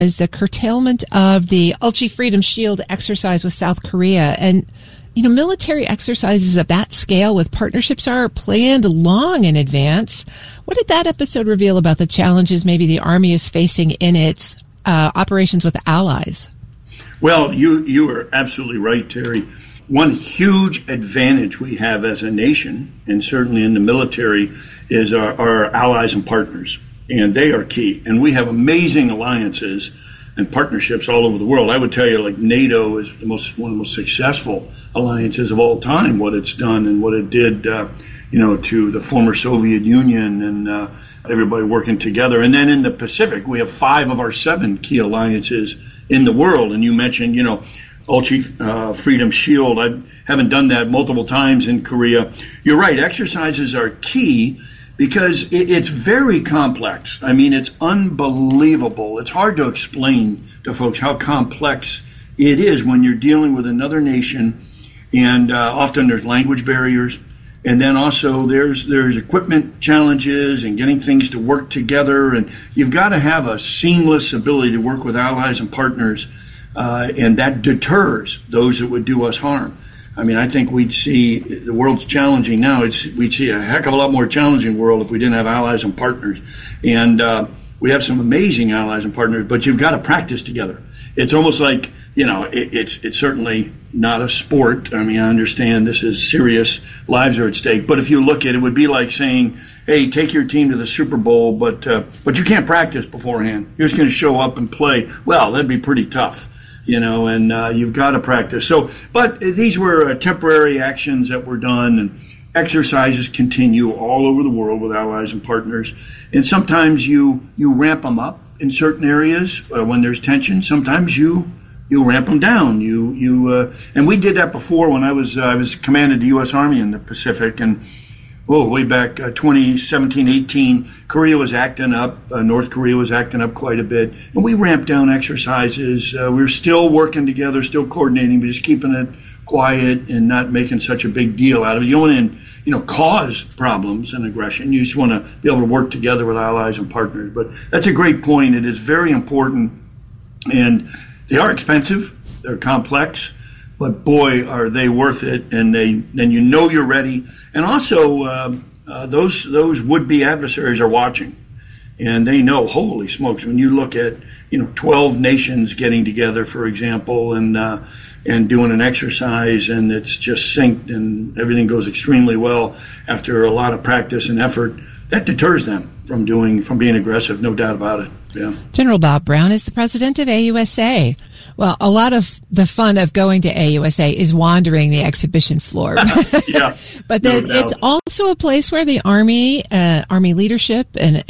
is the curtailment of the Ulchi Freedom Shield exercise with South Korea. And, military exercises of that scale with partnerships are planned long in advance. What did that episode reveal about the challenges maybe the Army is facing in its operations with allies? Well, you are absolutely right, Terry. One huge advantage we have as a nation, and certainly in the military, is our allies and partners. And they are key. And we have amazing alliances and partnerships all over the world. I would tell you, like, NATO is one of the most successful alliances of all time, what it's done and what it did, to the former Soviet Union and everybody working together. And then in the Pacific, we have 5 of our 7 key alliances in the world. And you mentioned, Ulchi Freedom Shield. I haven't done that multiple times in Korea. You're right. Exercises are key because it's very complex. I mean, it's unbelievable. It's hard to explain to folks how complex it is when you're dealing with another nation, and often there's language barriers, and then also there's equipment challenges and getting things to work together, and you've got to have a seamless ability to work with allies and partners, and that deters those that would do us harm. I mean, I think we'd see the world's challenging now. We'd see a heck of a lot more challenging world if we didn't have allies and partners. And we have some amazing allies and partners, but you've got to practice together. It's almost like, it's certainly not a sport. I mean, I understand this is serious. Lives are at stake. But if you look at it, it would be like saying, hey, take your team to the Super Bowl, but you can't practice beforehand. You're just going to show up and play. Well, that'd be pretty tough. And you've got to practice. But these were temporary actions that were done, and exercises continue all over the world with allies and partners. And sometimes you ramp them up in certain areas when there's tension. Sometimes you ramp them down. And we did that before when I was commanded the U.S. Army in the Pacific, and way back 2017-18, Korea was acting up. North Korea was acting up quite a bit. And we ramped down exercises. We were still working together, still coordinating, but just keeping it quiet and not making such a big deal out of it. You don't want to, cause problems and aggression. You just want to be able to work together with allies and partners. But that's a great point. It is very important. And they are expensive. They're complex. But boy, are they worth it, and then you're ready. And also, those would-be adversaries are watching, and they know, holy smokes, when you look at 12 nations getting together, for example, and doing an exercise, and it's just synced, and everything goes extremely well after a lot of practice and effort, that deters them from being aggressive, no doubt about it. Yeah. General Bob Brown is the president of AUSA. Well, a lot of the fun of going to AUSA is wandering the exhibition floor. Yeah, but it's also a place where the Army leadership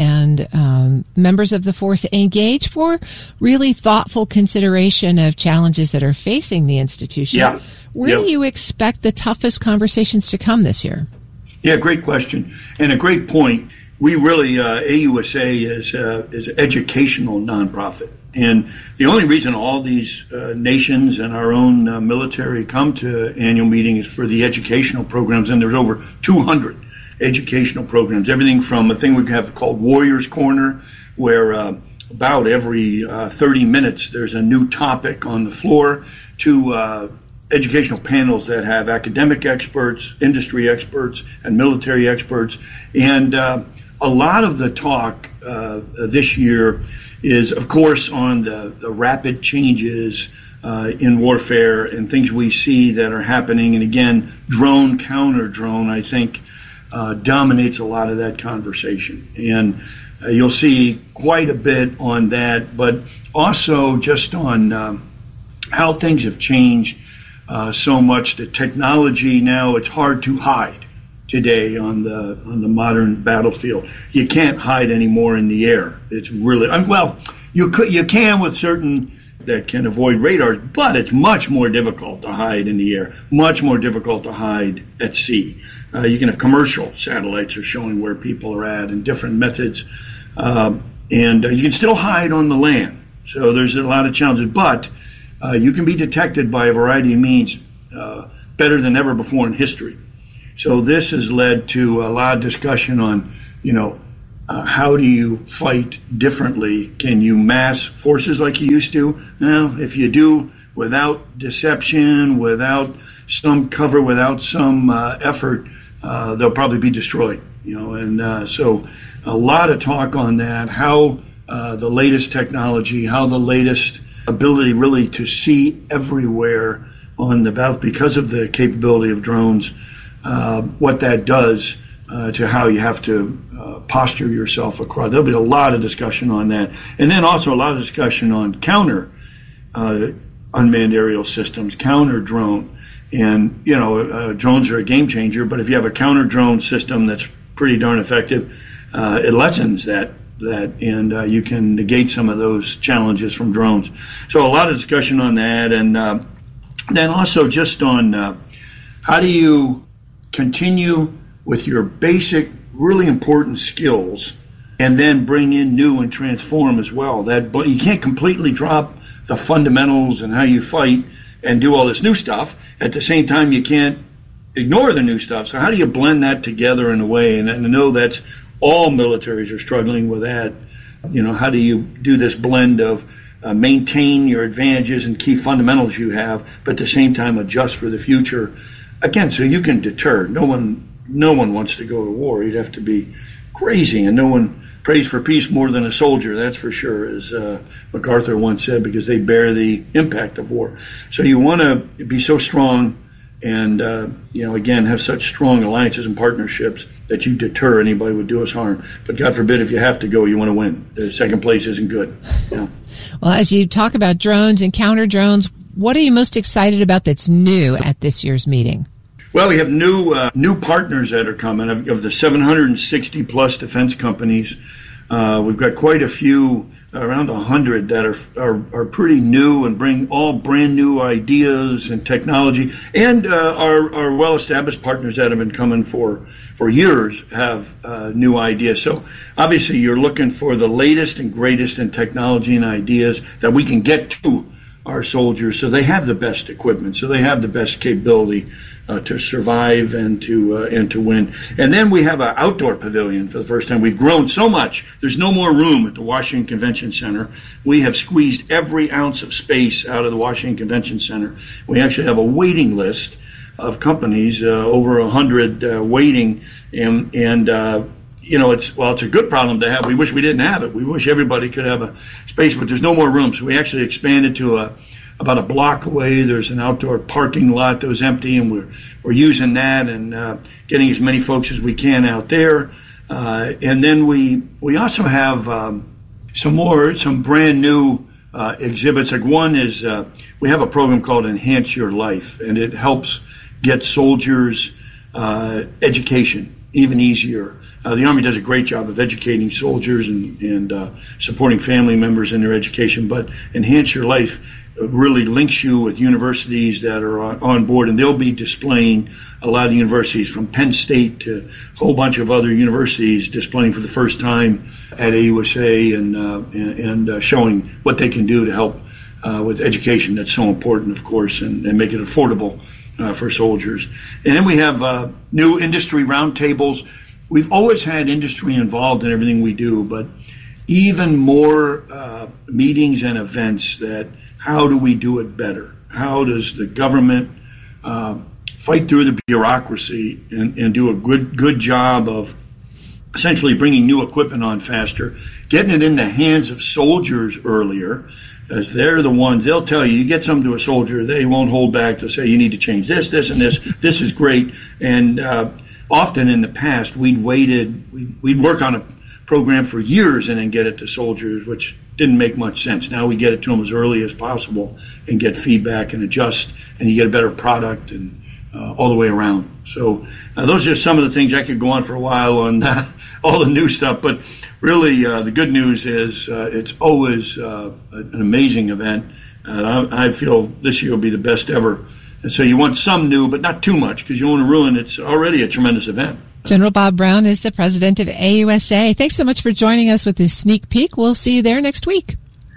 and members of the force engage for really thoughtful consideration of challenges that are facing the institution. Yeah. Where do you expect the toughest conversations to come this year? Yeah, great question and a great point. We really, AUSA is an educational nonprofit. And the only reason all these nations and our own military come to annual meeting is for the educational programs. And there's over 200 educational programs, everything from a thing we have called Warriors Corner, where about every 30 minutes there's a new topic on the floor, to educational panels that have academic experts, industry experts, and military experts. And a lot of the talk this year is, of course, on the rapid changes in warfare and things we see that are happening. And again, drone, counter drone, I think, dominates a lot of that conversation. And you'll see quite a bit on that, but also just on how things have changed so much. The technology now, it's hard to hide today on the modern battlefield. You can't hide anymore in the air. It's really, you can with certain that can avoid radars, but it's much more difficult to hide in the air, much more difficult to hide at sea. You can have commercial satellites are showing where people are at and different methods, and you can still hide on the land. So there's a lot of challenges, but you can be detected by a variety of means better than ever before in history. So this has led to a lot of discussion on, how do you fight differently? Can you mass forces like you used to? Well, if you do without deception, without some cover, without some effort, they'll probably be destroyed. And so a lot of talk on that, how the latest technology, how the latest ability really to see everywhere on the battlefield because of the capability of drones, what that does to how you have to posture yourself across. There'll be a lot of discussion on that. And then also a lot of discussion on counter unmanned aerial systems, counter drone. And, drones are a game changer, but if you have a counter drone system that's pretty darn effective, it lessens that, and you can negate some of those challenges from drones. So a lot of discussion on that. And then also just on how do you continue with your basic, really important skills and then bring in new and transform as well. But you can't completely drop the fundamentals and how you fight and do all this new stuff. At the same time, you can't ignore the new stuff. So how do you blend that together in a way? And I know that's all militaries are struggling with that. How do you do this blend of maintain your advantages and key fundamentals you have, but at the same time adjust for the future? Again, so you can deter. No one wants to go to war. You'd have to be crazy, and no one prays for peace more than a soldier, that's for sure, as MacArthur once said, because they bear the impact of war. So you want to be so strong and, again, have such strong alliances and partnerships that you deter anybody who would do us harm. But God forbid, if you have to go, you want to win. The second place isn't good. Yeah. Well, as you talk about drones and counter drones, what are you most excited about that's new at this year's meeting? Well, we have new partners that are coming. Of the 760 plus defense companies, we've got quite a few, around 100 that are pretty new and bring all brand new ideas and technology. And our well-established partners that have been coming for years have new ideas. So obviously, you're looking for the latest and greatest in technology and ideas that we can get to our soldiers, so they have the best equipment, so they have the best capability to survive and to win. And then we have an outdoor pavilion for the first time. We've grown so much. There's no more room at the Washington Convention Center. We have squeezed every ounce of space out of the Washington Convention Center. We actually have a waiting list of companies, over 100 waiting, and it's a good problem to have. We wish we didn't have it. We wish everybody could have a space, but there's no more room. So we actually expanded to about a block away. There's an outdoor parking lot that was empty, and we're using that and getting as many folks as we can out there. And then we also have some brand new exhibits. Like one is we have a program called Enhance Your Life, and it helps get soldiers education even easier. The Army does a great job of educating soldiers and supporting family members in their education, but Enhance Your Life really links you with universities that are on board, and they'll be displaying a lot of universities from Penn State to a whole bunch of other universities displaying for the first time at AUSA and showing what they can do to help with education. That's so important, of course, and make it affordable for soldiers. And then we have new industry roundtables. We've always had industry involved in everything we do, but even more meetings and events that how do we do it better? How does the government fight through the bureaucracy and do a good job of essentially bringing new equipment on faster, getting it in the hands of soldiers earlier, as they're the ones, they'll tell you get something to a soldier, they won't hold back to say you need to change this, and this. This is great. And often in the past, we'd work on a program for years and then get it to soldiers, which didn't make much sense. Now we get it to them as early as possible and get feedback and adjust, and you get a better product and all the way around. So those are some of the things. I could go on for a while on all the new stuff, but really the good news is it's always an amazing event. I feel this year will be the best ever. And so you want some new, but not too much, because you don't want to ruin it's already a tremendous event. General Bob Brown is the president of AUSA. Thanks so much for joining us with this sneak peek. We'll see you there next week.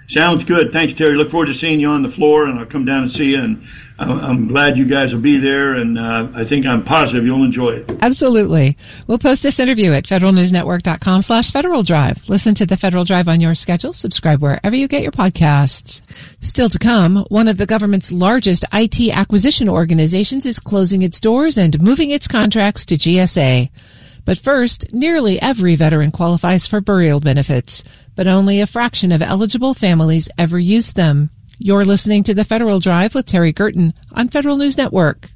Sounds good. Thanks, Terry. Look forward to seeing you on the floor, and I'll come down and see you. And I'm glad you guys will be there, and I'm positive you'll enjoy it. Absolutely. We'll post this interview at federalnewsnetwork.com/Federal Drive. Listen to the Federal Drive on your schedule. Subscribe wherever you get your podcasts. Still to come, one of the government's largest IT acquisition organizations is closing its doors and moving its contracts to GSA. But first, nearly every veteran qualifies for burial benefits, but only a fraction of eligible families ever use them. You're listening to the Federal Drive with Terry Gerton on Federal News Network.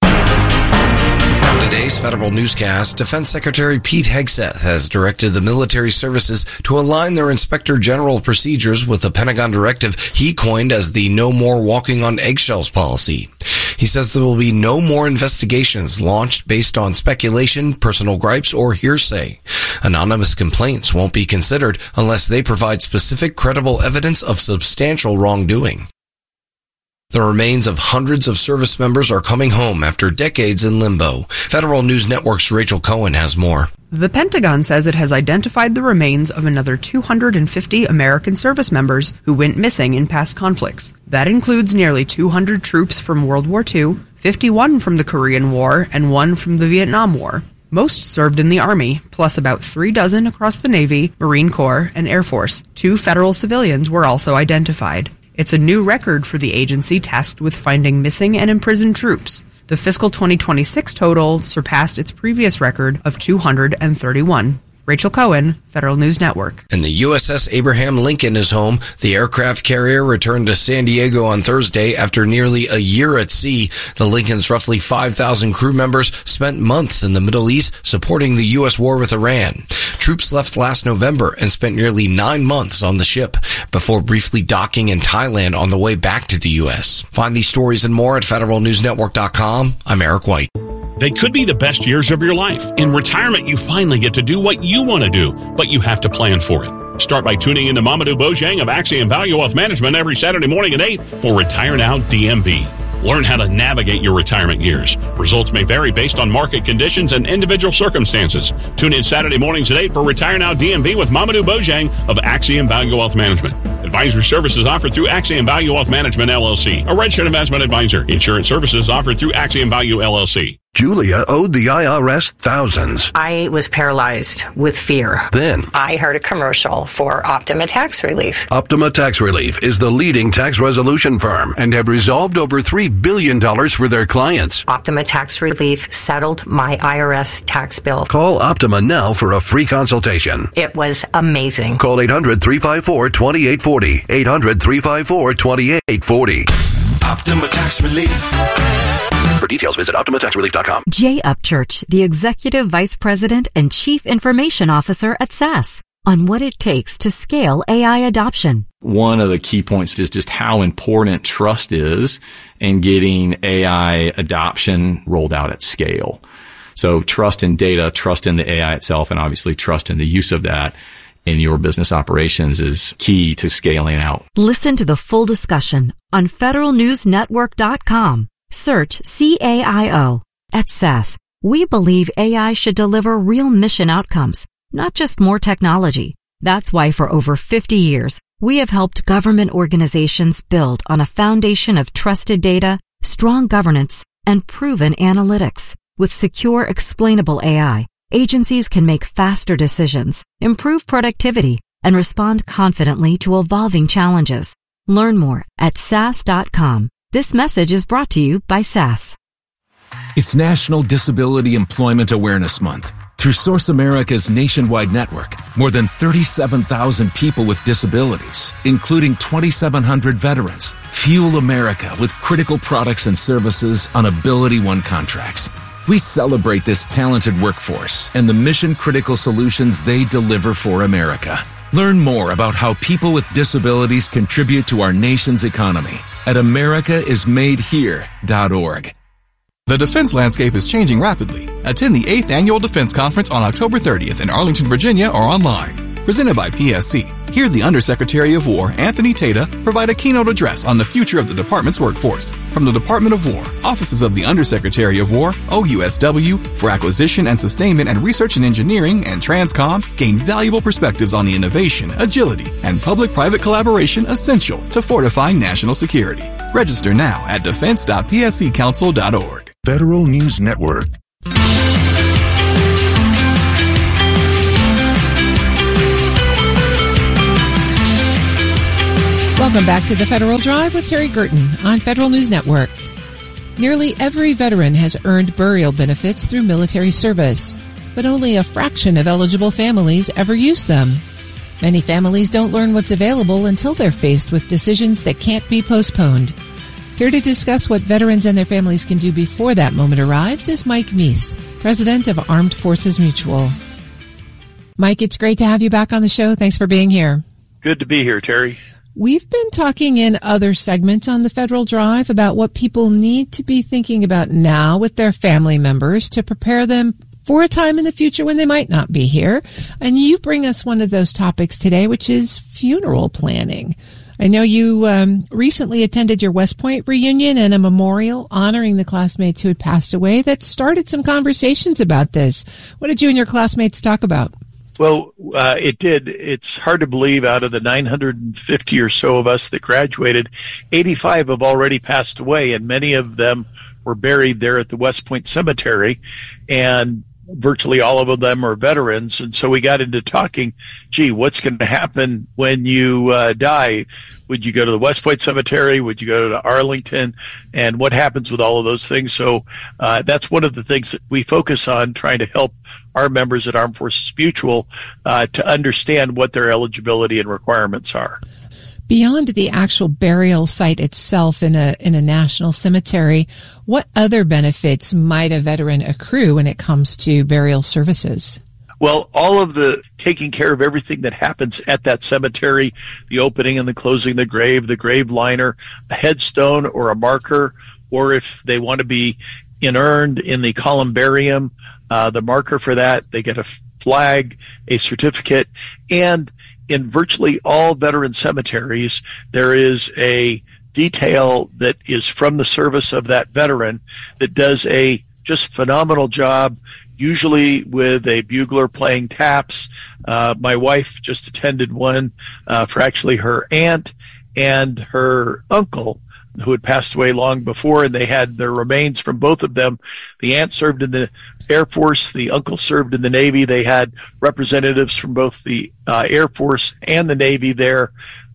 On today's Federal Newscast, Defense Secretary Pete Hegseth has directed the military services to align their Inspector General procedures with the Pentagon directive he coined as the No More Walking on Eggshells policy. He says there will be no more investigations launched based on speculation, personal gripes, or hearsay. Anonymous complaints won't be considered unless they provide specific, credible evidence of substantial wrongdoing. The remains of hundreds of service members are coming home after decades in limbo. Federal News Network's Rachel Cohen has more. The Pentagon says it has identified the remains of another 250 American service members who went missing in past conflicts. That includes nearly 200 troops from World War II, 51 from the Korean War, and 1 from the Vietnam War. Most served in the Army, plus about 36 across the Navy, Marine Corps, and Air Force. 2 federal civilians were also identified. It's a new record for the agency tasked with finding missing and imprisoned troops. The fiscal 2026 total surpassed its previous record of 231. Rachel Cohen, Federal News Network. And the USS Abraham Lincoln is home. The aircraft carrier returned to San Diego on Thursday after nearly a year at sea. The Lincoln's roughly 5,000 crew members spent months in the Middle East supporting the U.S. war with Iran. Troops left last November and spent nearly 9 months on the ship before briefly docking in Thailand on the way back to the U.S. Find these stories and more at federalnewsnetwork.com. I'm Eric White. They could be the best years of your life. In retirement, you finally get to do what you want to do, but you have to plan for it. Start by tuning into Mamadou Bojang of Axiom Value Wealth Management every Saturday morning at 8 for Retire Now DMV. Learn how to navigate your retirement years. Results may vary based on market conditions and individual circumstances. Tune in Saturday mornings at 8 for Retire Now DMV with Mamadou Bojang of Axiom Value Wealth Management. Advisory services offered through Axiom Value Wealth Management, LLC, a registered investment advisor. Insurance services offered through Axiom Value, LLC. Julia owed the IRS thousands. I was paralyzed with fear. Then I heard a commercial for Optima Tax Relief. Optima Tax Relief is the leading tax resolution firm and have resolved over $3 billion for their clients. Optima Tax Relief settled my IRS tax bill. Call Optima now for a free consultation. It was amazing. Call 800-354-2840. 800-354-2840. Optima Tax Relief. For details, visit OptimaTaxRelief.com. Jay Upchurch, the Executive Vice President and Chief Information Officer at SAS, on what it takes to scale AI adoption. One of the key points is just how important trust is in getting AI adoption rolled out at scale. So trust in data, trust in the AI itself, and obviously trust in the use of that in your business operations is key to scaling out. Listen to the full discussion on federalnewsnetwork.com. Search CAIO. At SAS, we believe AI should deliver real mission outcomes, not just more technology. That's why for over 50 years, we have helped government organizations build on a foundation of trusted data, strong governance, and proven analytics. With secure, explainable AI, agencies can make faster decisions, improve productivity, and respond confidently to evolving challenges. Learn more at SAS.com. This message is brought to you by SAS. It's National Disability Employment Awareness Month. Through Source America's nationwide network, more than 37,000 people with disabilities, including 2,700 veterans, fuel America with critical products and services on AbilityOne contracts. We celebrate this talented workforce and the mission-critical solutions they deliver for America. Learn more about how people with disabilities contribute to our nation's economy at americaismadehere.org. The defense landscape is changing rapidly. Attend the 8th Annual Defense Conference on October 30th in Arlington, Virginia, or online. Presented by PSC. Hear the Undersecretary of War, Anthony Tata, provide a keynote address on the future of the department's workforce. From the Department of War, Offices of the Undersecretary of War, OUSW, for Acquisition and Sustainment and Research and Engineering, and Transcom, gain valuable perspectives on the innovation, agility, and public-private collaboration essential to fortifying national security. Register now at defense.psccouncil.org. Federal News Network. Welcome back to the Federal Drive with Terry Gerton on Federal News Network. Nearly every veteran has earned burial benefits through military service, but only a fraction of eligible families ever use them. Many families don't learn what's available until they're faced with decisions that can't be postponed. Here to discuss what veterans and their families can do before that moment arrives is Mike Meese, president of Armed Forces Mutual. Mike, it's great to have you back on the show. Thanks for being here. Good to be here, Terry. We've been talking in other segments on the Federal Drive about what people need to be thinking about now with their family members to prepare them for a time in the future when they might not be here. And you bring us one of those topics today, which is funeral planning. I know you recently attended your West Point reunion and a memorial honoring the classmates who had passed away that started some conversations about this. What did you and your classmates talk about? Well, it did. It's hard to believe out of the 950 or so of us that graduated, 85 have already passed away, and many of them were buried there at the West Point Cemetery, and virtually all of them are veterans. And so we got into talking, gee, what's going to happen when you die? Would you go to the West Point Cemetery? Would you go to Arlington? And what happens with all of those things? So that's one of the things that we focus on, trying to help our members at Armed Forces Mutual to understand what their eligibility and requirements are. Beyond the actual burial site itself in a national cemetery, what other benefits might a veteran accrue when it comes to burial services? Well, all of the taking care of everything that happens at that cemetery, the opening and the closing of the grave liner, a headstone or a marker, or if they want to be inurned in the columbarium, the marker for that, they get a flag, a certificate, and in virtually all veteran cemeteries, there is a detail that is from the service of that veteran that does a just phenomenal job, usually with a bugler playing taps. My wife just attended one for actually her aunt and her uncle, who had passed away long before, and they had their remains from both of them. The aunt served in the Air Force, the uncle served in the Navy. They had representatives from both the Air Force and the Navy there,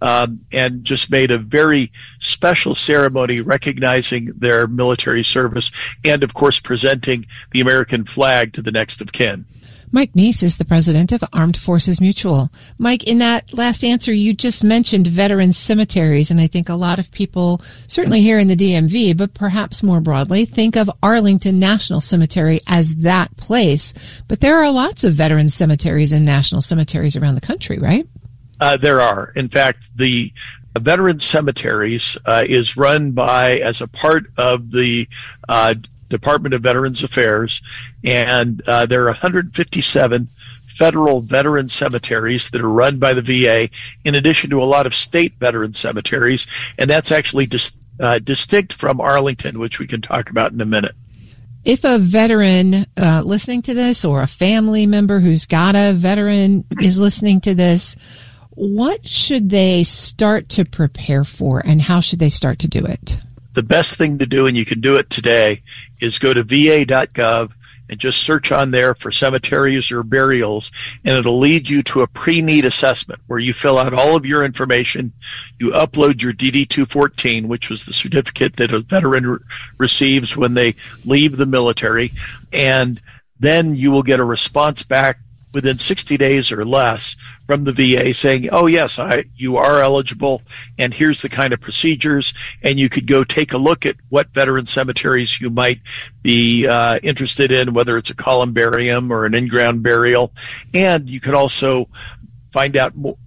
and just made a very special ceremony recognizing their military service and, of course, presenting the American flag to the next of kin. Mike Meese is the president of Armed Forces Mutual. Mike, in that last answer, you just mentioned veteran cemeteries, and I think a lot of people, certainly here in the DMV, but perhaps more broadly, think of Arlington National Cemetery as that place. But there are lots of veteran cemeteries and national cemeteries around the country, right? There are. In fact, the veteran cemeteries is run by, as a part of the Department of Veterans Affairs, and there are 157 federal veteran cemeteries that are run by the VA, in addition to a lot of state veteran cemeteries, and that's actually distinct from Arlington, which we can talk about in a minute. If a veteran listening to this, or a family member who's got a veteran is listening to this, what should they start to prepare for, and how should they start to do it? The best thing to do, and you can do it today, is go to va.gov and just search on there for cemeteries or burials, and it'll lead you to a pre-need assessment where you fill out all of your information, you upload your DD-214, which was the certificate that a veteran receives when they leave the military, and then you will get a response back within 60 days or less from the VA saying, oh, yes, you are eligible, and here's the kind of procedures, and you could go take a look at what veteran cemeteries you might be interested in, whether it's a columbarium or an in-ground burial, and you can also find out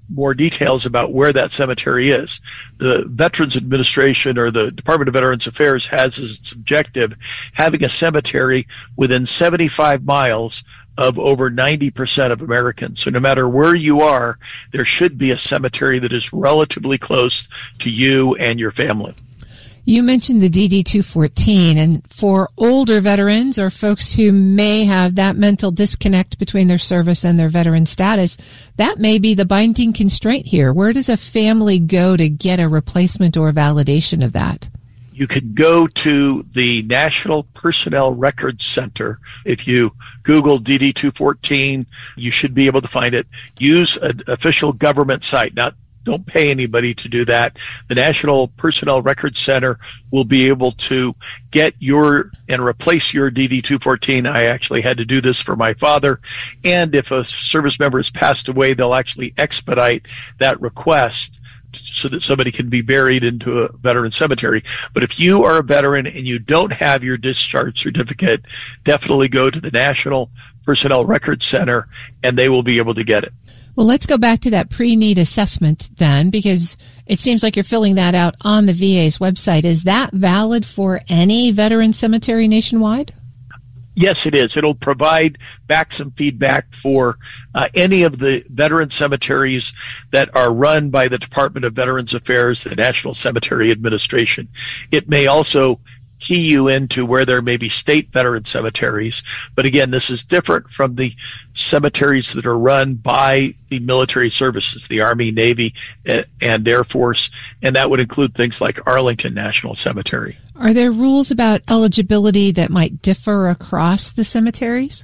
more details about where that cemetery is. The Veterans Administration or the Department of Veterans Affairs has as its objective having a cemetery within 75 miles of over 90% of Americans. So no matter where you are, there should be a cemetery that is relatively close to you and your family. You mentioned the DD-214, and for older veterans or folks who may have that mental disconnect between their service and their veteran status, that may be the binding constraint here. Where does a family go to get a replacement or validation of that? You could go to the National Personnel Records Center. If you Google DD-214, you should be able to find it. Use an official government site, don't pay anybody to do that. The National Personnel Records Center will be able to get and replace your DD-214. I actually had to do this for my father. And if a service member has passed away, they'll actually expedite that request so that somebody can be buried into a veteran cemetery. But if you are a veteran and you don't have your discharge certificate, definitely go to the National Personnel Records Center and they will be able to get it. Well, let's go back to that pre-need assessment then, because it seems like you're filling that out on the VA's website. Is that valid for any veteran cemetery nationwide? Yes, it is. It'll provide back some feedback for any of the veteran cemeteries that are run by the Department of Veterans Affairs, the National Cemetery Administration. It may also key you into where there may be state veteran cemeteries. But again, this is different from the cemeteries that are run by the military services, the Army, Navy, and Air Force, and that would include things like Arlington National Cemetery. Are there rules about eligibility that might differ across the cemeteries?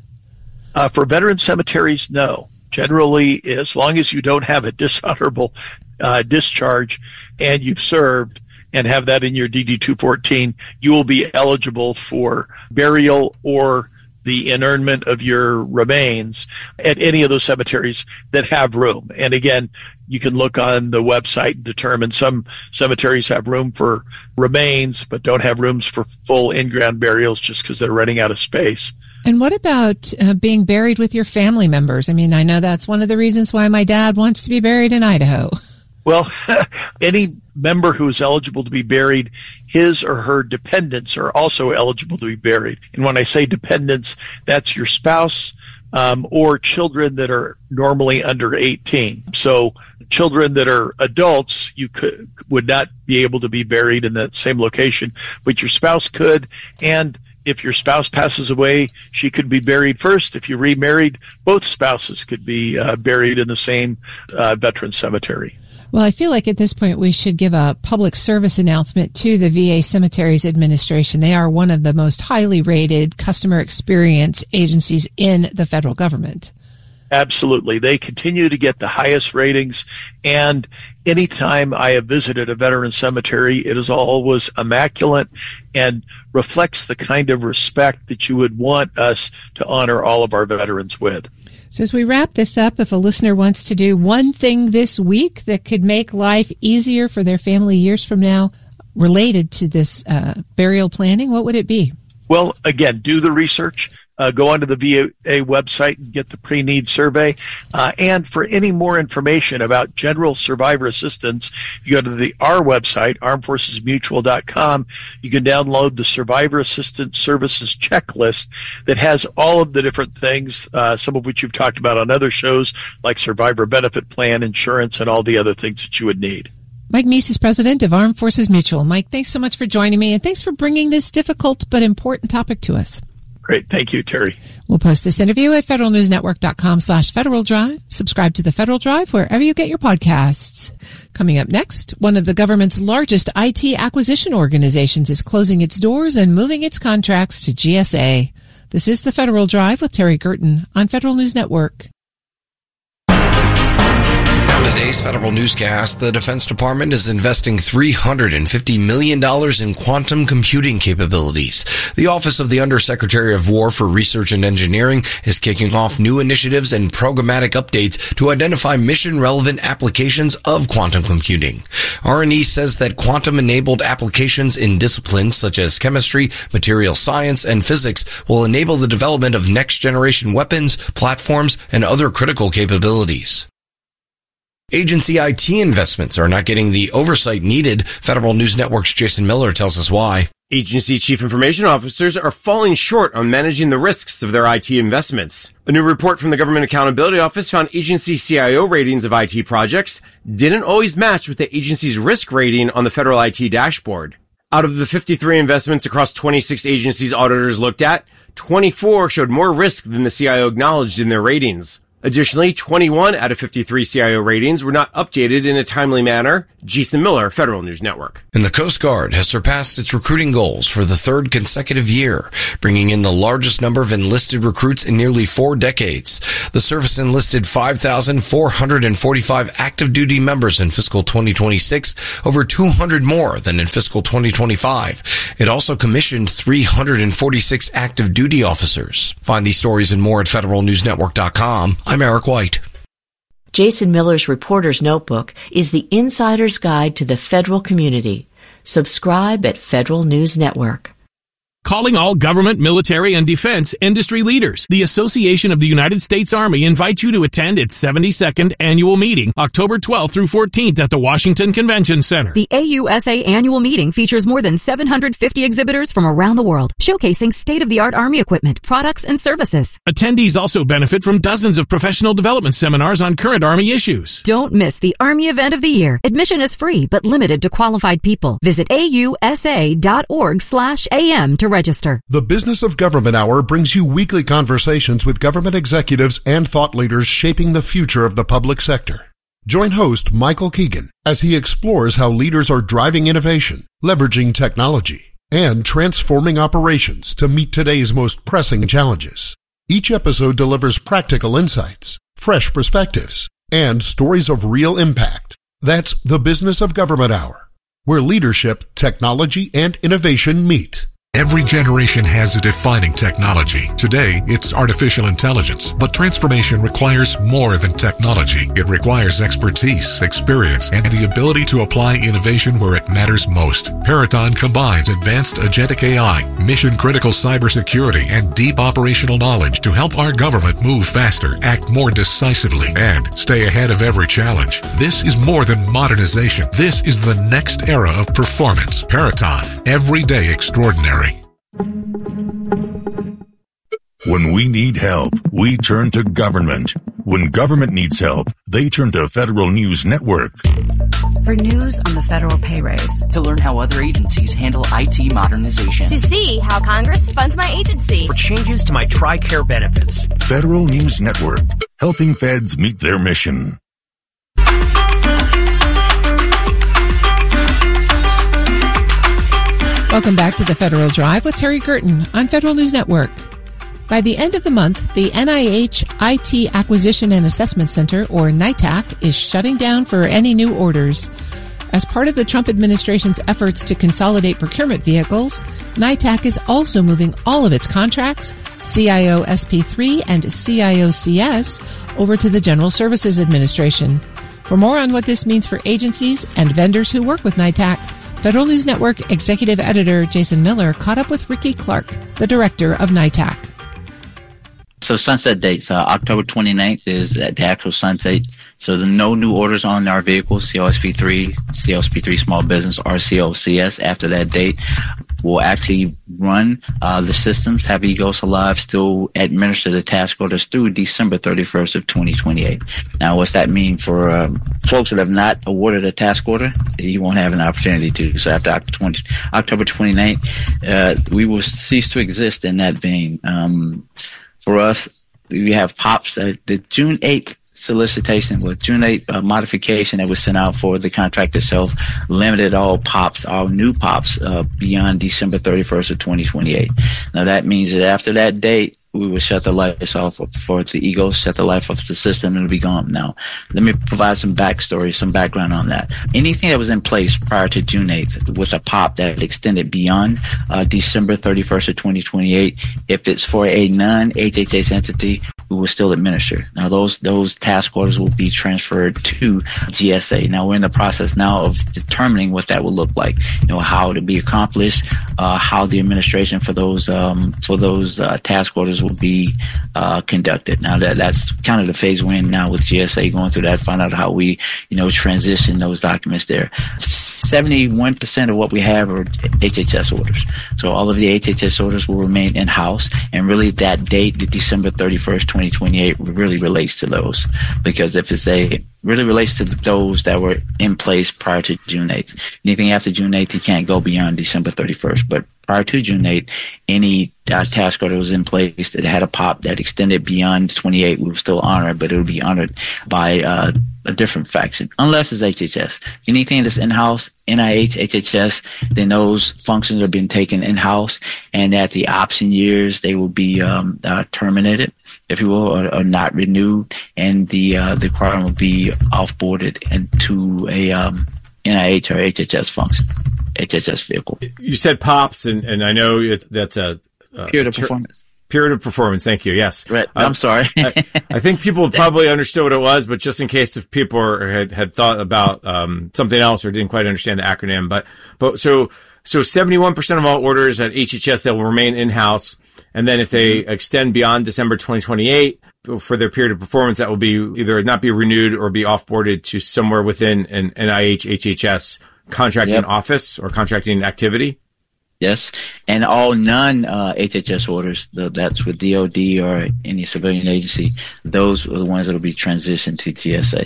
For veteran cemeteries, no. Generally, as long as you don't have a dishonorable discharge and you've served, and have that in your DD-214, you will be eligible for burial or the inurnment of your remains at any of those cemeteries that have room. And again, you can look on the website and determine some cemeteries have room for remains but don't have rooms for full in-ground burials just because they're running out of space. And what about being buried with your family members? I mean, I know that's one of the reasons why my dad wants to be buried in Idaho. Well, any member who is eligible to be buried, his or her dependents are also eligible to be buried. And when I say dependents, that's your spouse or children that are normally under 18. So children that are adults, would not be able to be buried in that same location, but your spouse could. And if your spouse passes away, she could be buried first. If you remarried, both spouses could be buried in the same veteran cemetery. Well, I feel like at this point we should give a public service announcement to the VA Cemeteries Administration. They are one of the most highly rated customer experience agencies in the federal government. Absolutely. They continue to get the highest ratings, and anytime I have visited a veteran cemetery, it is always immaculate and reflects the kind of respect that you would want us to honor all of our veterans with. So as we wrap this up, if a listener wants to do one thing this week that could make life easier for their family years from now related to this burial planning, what would it be? Well, again, do the research. Go onto the VA website and get the pre-need survey. And for any more information about general survivor assistance, you go to our website, armedforcesmutual.com. You can download the Survivor Assistance Services checklist that has all of the different things, some of which you've talked about on other shows, like survivor benefit plan, insurance, and all the other things that you would need. Mike Meese is president of Armed Forces Mutual. Mike, thanks so much for joining me, and thanks for bringing this difficult but important topic to us. Great. Thank you, Terry. We'll post this interview at federalnewsnetwork.com/Federal Drive. Subscribe to the Federal Drive wherever you get your podcasts. Coming up next, one of the government's largest IT acquisition organizations is closing its doors and moving its contracts to GSA. This is the Federal Drive with Terry Gerton on Federal News Network. On today's Federal Newscast, the Defense Department is investing $350 million in quantum computing capabilities. The Office of the Undersecretary of War for Research and Engineering is kicking off new initiatives and programmatic updates to identify mission-relevant applications of quantum computing. R&E says that quantum-enabled applications in disciplines such as chemistry, material science, and physics will enable the development of next-generation weapons, platforms, and other critical capabilities. Agency IT investments are not getting the oversight needed. Federal News Network's Jason Miller tells us why. Agency chief information officers are falling short on managing the risks of their IT investments. A new report from the Government Accountability Office found agency CIO ratings of IT projects didn't always match with the agency's risk rating on the federal IT dashboard. Out of the 53 investments across 26 agencies auditors looked at, 24 showed more risk than the CIO acknowledged in their ratings. Additionally, 21 out of 53 CIO ratings were not updated in a timely manner. Jason Miller, Federal News Network. And the Coast Guard has surpassed its recruiting goals for the third consecutive year, bringing in the largest number of enlisted recruits in nearly 4 decades. The service enlisted 5,445 active duty members in fiscal 2026, over 200 more than in fiscal 2025. It also commissioned 346 active duty officers. Find these stories and more at federalnewsnetwork.com. I'm Eric White. Jason Miller's Reporter's Notebook is the insider's guide to the federal community. Subscribe at Federal News Network. Calling all government, military, and defense industry leaders. The Association of the United States Army invites you to attend its 72nd annual meeting, October 12th through 14th at the Washington Convention Center. The AUSA annual meeting features more than 750 exhibitors from around the world, showcasing state-of-the-art Army equipment, products, and services. Attendees also benefit from dozens of professional development seminars on current Army issues. Don't miss the Army event of the year. Admission is free, but limited to qualified people. Visit ausa.org/am to register. The Business of Government Hour brings you weekly conversations with government executives and thought leaders shaping the future of the public sector. Join host Michael Keegan as he explores how leaders are driving innovation, leveraging technology, and transforming operations to meet today's most pressing challenges. Each episode delivers practical insights, fresh perspectives, and stories of real impact. That's the Business of Government Hour, where leadership, technology, and innovation meet. Every generation has a defining technology. Today, it's artificial intelligence. But transformation requires more than technology. It requires expertise, experience, and the ability to apply innovation where it matters most. Peraton combines advanced agentic AI, mission-critical cybersecurity, and deep operational knowledge to help our government move faster, act more decisively, and stay ahead of every challenge. This is more than modernization. This is the next era of performance. Peraton, everyday extraordinary. When we need help, we turn to government. When government needs help, they turn to Federal News Network. For news on the federal pay raise. To learn how other agencies handle IT modernization. To see how Congress funds my agency. For changes to my TRICARE benefits. Federal News Network, helping feds meet their mission. Welcome back to the Federal Drive with Terry Curtin on Federal News Network. By the end of the month, the NIH IT Acquisition and Assessment Center, or NITAC, is shutting down for any new orders. As part of the Trump administration's efforts to consolidate procurement vehicles, NITAC is also moving all of its contracts, CIO SP3 and CIO-CS, over to the General Services Administration. For more on what this means for agencies and vendors who work with NITAC, Federal News Network Executive Editor Jason Miller caught up with Ricky Clark, the director of NITAC. So sunset dates, October 29th is the actual sunset. So no new orders on our vehicles, COSP3 small business, or COCS. After that date, we'll actually run the systems, have EGOS Alive still administer the task orders through December 31st of 2028. Now, what's that mean for folks that have not awarded a task order? You won't have an opportunity to. So after October 29th, we will cease to exist in that vein. For us, we have POPs. The June 8th solicitation, with June 8th modification that was sent out for the contract itself, limited all POPs, all new POPs, beyond December 31st of 2028. Now that means that after that date, we will shut the lights off for the EGOS, shut the light off the system, and it'll be gone. Now, let me provide some backstory, some background on that. Anything that was in place prior to June 8th with a POP that extended beyond December 31st of 2028, if it's for a non-HHS entity, we will still administer. Now, those task orders will be transferred to GSA. Now, we're in the process now of determining what that will look like. How to be accomplished, how the administration for those task orders will be conducted. Now, that's kind of the phase we're in now with GSA, going through that, find out how we transition those documents there. 71% of what we have are HHS orders. So all of the HHS orders will remain in-house, and really that date, December 31st, 2028, really relates to those, because if it's really relates to those that were in place prior to June 8th. Anything after June 8th, you can't go beyond December 31st. But prior to June 8th, any task order was in place that had a POP that extended beyond 28, we will still honor it, but it will be honored by a different faction, unless it's HHS. Anything that's in-house, NIH, HHS, then those functions are being taken in-house, and at the option years, they will be terminated, if you will, or not renewed, and the requirement will be off-boarded into a NIH or HHS function, HHS vehicle. You said POPs, and I know that's a period of performance. Period of performance. Thank you. Yes. Right. I'm sorry. I think people probably understood what it was, but just in case if people had thought about something else or didn't quite understand the acronym, but so 71% of all orders at HHS that will remain in-house, and then if they extend beyond December 2028 for their period of performance, that will be either not be renewed or be off-boarded to somewhere within an NIH, HHS contracting office or contracting activity. Yes, and all non-HHS orders, that's with DOD or any civilian agency, those are the ones that will be transitioned to GSA.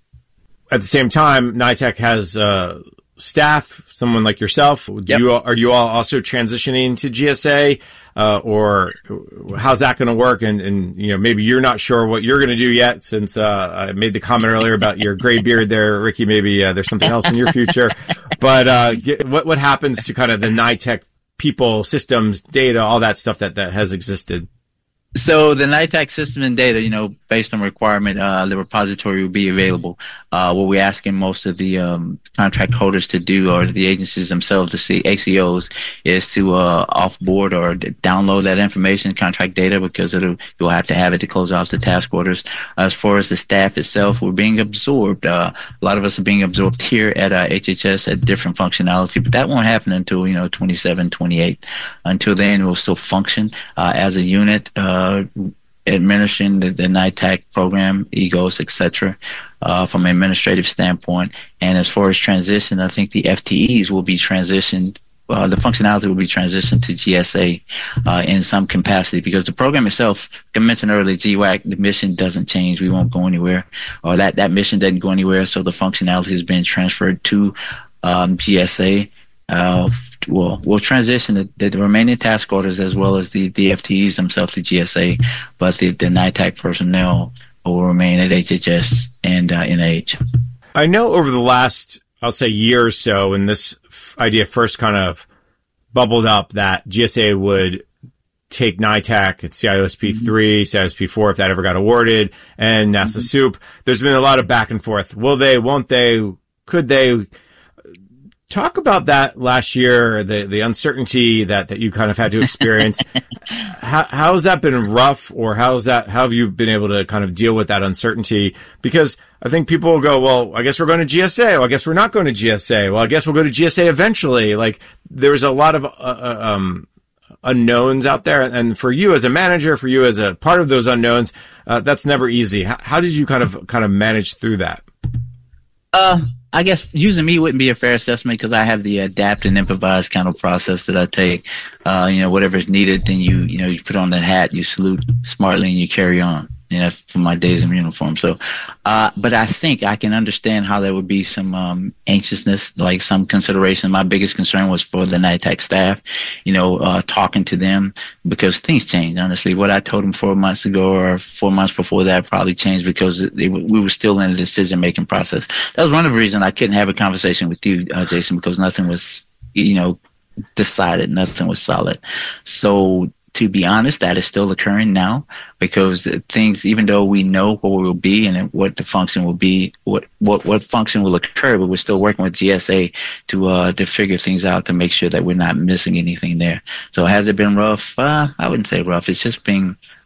At the same time, NITAC has staff, someone like yourself. Are you all also transitioning to GSA, or how's that going to work? And maybe you're not sure what you're going to do yet, since I made the comment earlier about your gray beard there, Ricky. Maybe there's something else in your future. But what happens to kind of the NITAC people, systems, data, all that stuff that has existed? So the NITAC system and data, based on requirement, the repository will be available. What we're asking most of the contract holders to do, or the agencies themselves, the ACOs, is to offboard or download that information, contract data, because you'll have to have it to close out the task orders. As far as the staff itself, we're being absorbed. A lot of us are being absorbed here at HHS at different functionality, but that won't happen until 27, 28. Until then, we'll still function as a unit. Administering the NITAC program, EGOS, etc., from an administrative standpoint. And as far as transition, I think the FTEs will be transitioned. The functionality will be transitioned to GSA in some capacity, because the program itself, like I mentioned earlier, GWAC, the mission doesn't change. We won't go anywhere, or that mission doesn't go anywhere. So the functionality has been transferred to GSA. We'll transition the remaining task orders as well as the FTEs themselves to GSA, but the NITAC personnel will remain at HHS and NIH. I know over the last, I'll say, year or so, when this idea first kind of bubbled up, that GSA would take NITAC at CIOSP3, CIOSP4, if that ever got awarded, and NASA SOUP. There's been a lot of back and forth. Will they, won't they, could they? Talk about that last year, the uncertainty that you kind of had to experience. How has that been rough, or how have you been able to kind of deal with that uncertainty? Because I think people will go, well, I guess we're going to GSA. Well, I guess we're not going to GSA. Well, I guess we'll go to GSA eventually. Like, there's a lot of unknowns out there. And for you as a manager, for you as a part of those unknowns, that's never easy. How did you kind of manage through that? I guess using me wouldn't be a fair assessment, because I have the adapt and improvise kind of process that I take. Whatever is needed, then you put on the hat, you salute smartly, and you carry on. For my days in uniform. So, but I think I can understand how there would be some anxiousness, like some consideration. My biggest concern was for the NITAC staff, talking to them, because things change. Honestly, what I told them 4 months ago or 4 months before that probably changed, because we were still in the decision-making process. That was one of the reasons I couldn't have a conversation with you, Jason, because nothing was, decided, nothing was solid. So, to be honest, that is still occurring now, because things, even though we know what we will be and what the function will be, what function will occur, but we're still working with GSA to figure things out, to make sure that we're not missing anything there. So has it been rough? I wouldn't say rough. It's just been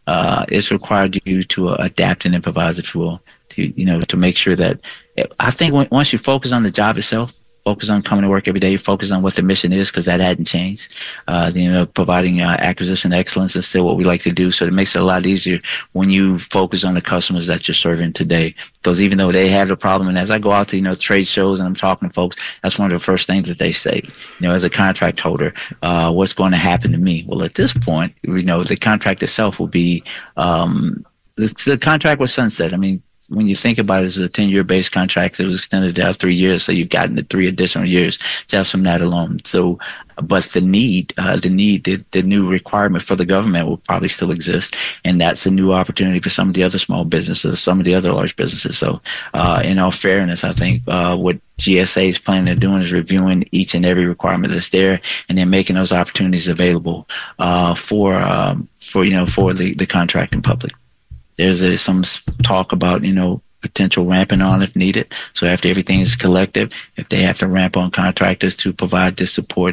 it's required you to adapt and improvise, if you will, to make sure that I think once you focus on the job itself, focus on coming to work every day, focus on what the mission is, because that hadn't changed. Providing acquisition excellence is still what we like to do. So it makes it a lot easier when you focus on the customers that you're serving today. Because even though they have the problem, and as I go out to, trade shows and I'm talking to folks, that's one of the first things that they say, as a contract holder, what's going to happen to me? Well, at this point, the contract itself will be, the contract was sunset. I mean, when you think about it, it's a 10-year base contract. It was extended to 3 years, so you've gotten the 3 additional years just from that alone. So, but the new requirement for the government will probably still exist, and that's a new opportunity for some of the other small businesses, some of the other large businesses. So, in all fairness, I think what GSA is planning on doing is reviewing each and every requirement that's there, and then making those opportunities available for the contracting public. There's some talk about, potential ramping on if needed. So after everything is collective, if they have to ramp on contractors to provide this support,